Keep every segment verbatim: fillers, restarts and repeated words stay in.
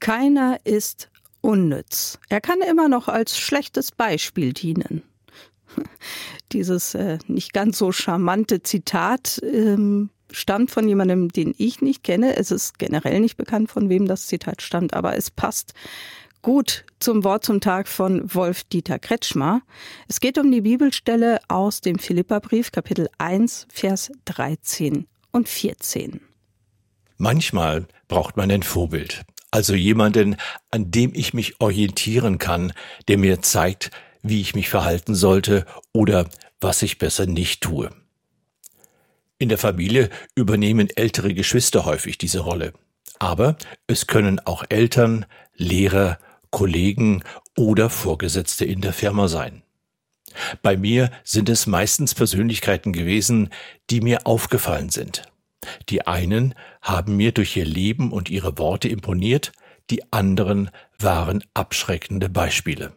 Keiner ist unnütz. Er kann immer noch als schlechtes Beispiel dienen. Dieses äh, nicht ganz so charmante Zitat ähm, stammt von jemandem, den ich nicht kenne. Es ist generell nicht bekannt, von wem das Zitat stammt, aber es passt gut zum Wort zum Tag von Wolf-Dieter Kretschmer. Es geht um die Bibelstelle aus dem Philipperbrief, Kapitel eins, Vers dreizehn und vierzehn. Manchmal braucht man ein Vorbild, also jemanden, an dem ich mich orientieren kann, der mir zeigt, wie ich mich verhalten sollte oder was ich besser nicht tue. In der Familie übernehmen ältere Geschwister häufig diese Rolle. Aber es können auch Eltern, Lehrer, Kollegen oder Vorgesetzte in der Firma sein. Bei mir sind es meistens Persönlichkeiten gewesen, die mir aufgefallen sind. Die einen haben mir durch ihr Leben und ihre Worte imponiert, die anderen waren abschreckende Beispiele.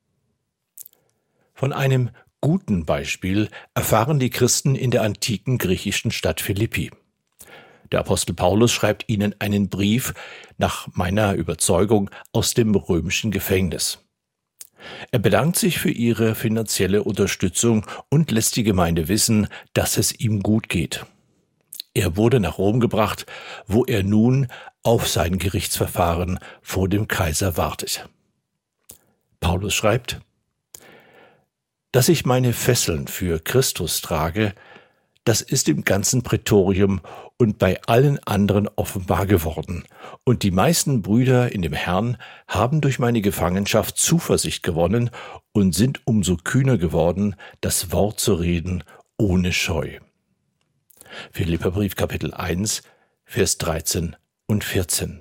Von einem guten Beispiel erfahren die Christen in der antiken griechischen Stadt Philippi. Der Apostel Paulus schreibt ihnen einen Brief, nach meiner Überzeugung, aus dem römischen Gefängnis. Er bedankt sich für ihre finanzielle Unterstützung und lässt die Gemeinde wissen, dass es ihm gut geht. Er wurde nach Rom gebracht, wo er nun auf sein Gerichtsverfahren vor dem Kaiser wartet. Paulus schreibt: Dass ich meine Fesseln für Christus trage, das ist im ganzen Prätorium und bei allen anderen offenbar geworden. Und die meisten Brüder in dem Herrn haben durch meine Gefangenschaft Zuversicht gewonnen und sind umso kühner geworden, das Wort zu reden ohne Scheu. Philipperbrief Kapitel eins, Vers dreizehn und vierzehn.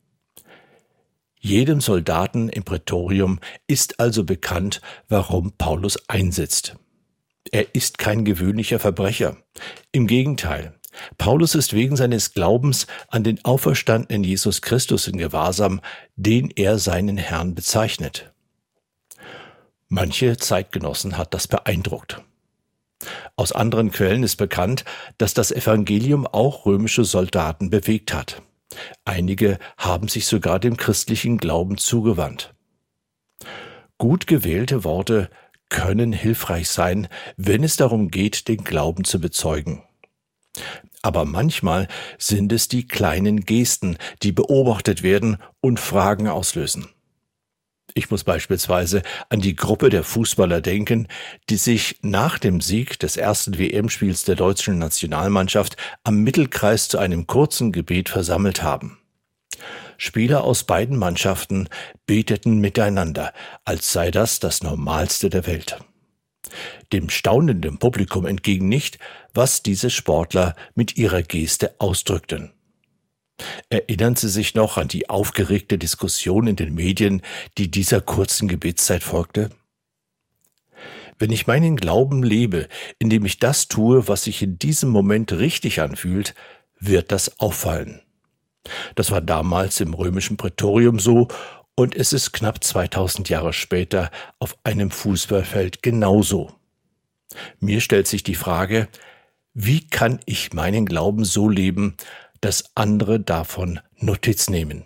Jedem Soldaten im Prätorium ist also bekannt, warum Paulus einsetzt. Er ist kein gewöhnlicher Verbrecher. Im Gegenteil, Paulus ist wegen seines Glaubens an den auferstandenen Jesus Christus in Gewahrsam, den er seinen Herrn bezeichnet. Manche Zeitgenossen hat das beeindruckt. Aus anderen Quellen ist bekannt, dass das Evangelium auch römische Soldaten bewegt hat. Einige haben sich sogar dem christlichen Glauben zugewandt. Gut gewählte Worte können hilfreich sein, wenn es darum geht, den Glauben zu bezeugen. Aber manchmal sind es die kleinen Gesten, die beobachtet werden und Fragen auslösen. Ich muss beispielsweise an die Gruppe der Fußballer denken, die sich nach dem Sieg des ersten W M-Spiels der deutschen Nationalmannschaft am Mittelkreis zu einem kurzen Gebet versammelt haben. Spieler aus beiden Mannschaften beteten miteinander, als sei das das Normalste der Welt. Dem staunenden Publikum entging nicht, was diese Sportler mit ihrer Geste ausdrückten. Erinnern Sie sich noch an die aufgeregte Diskussion in den Medien, die dieser kurzen Gebetszeit folgte? Wenn ich meinen Glauben lebe, indem ich das tue, was sich in diesem Moment richtig anfühlt, wird das auffallen. Das war damals im römischen Prätorium so und es ist knapp zweitausend Jahre später auf einem Fußballfeld genauso. Mir stellt sich die Frage, wie kann ich meinen Glauben so leben, dass andere davon Notiz nehmen?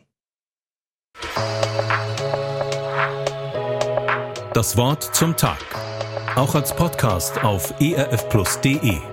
Das Wort zum Tag. Auch als Podcast auf e r f plus punkt d e.